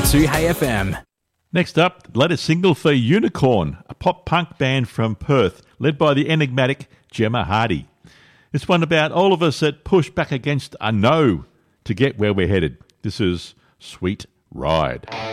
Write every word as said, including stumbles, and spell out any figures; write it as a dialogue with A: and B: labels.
A: two Hey F M.
B: Next up, latest single for Unicorn, a pop-punk band from Perth, led by the enigmatic Gemma Hardy. It's one about all of us that push back against a no to get where we're headed. This is Sweet Ride.